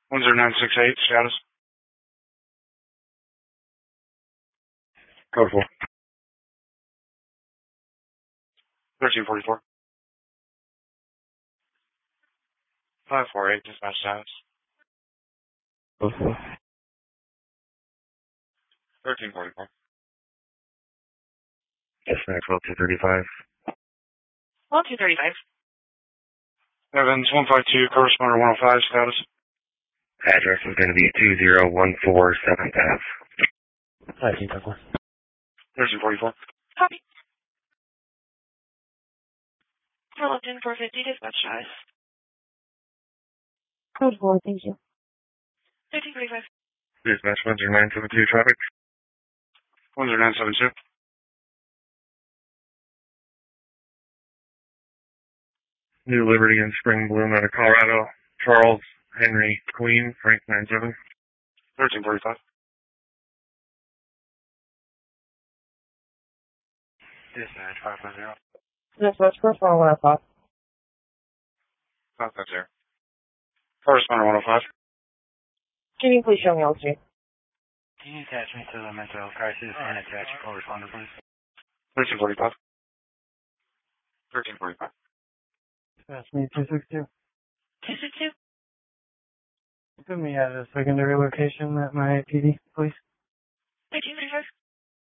10968, status. Code 4. 1344. 548, dispatch status. Code 4. 1344. Dispatch 12235. 12235. Evans 152, correspondent 105, status. Address is going to be 20147 Ave. 1344. Copy. Burlington 450, dispatch status. Code 4, thank you. 1345. Dispatch 10972 traffic. 10972. New Liberty and Spring Bloom out of Colorado. Charles Henry Queen, Frank 97. 1345. Dispatch 550. Dispatch, profile 105. 550. Correspondent 105. Can you please show me all three? Can you attach me to the mental health crisis and attach your correspondent, please? 1345. 1345. Dispatch me 262. 262. Put me at a secondary location at my PD, please.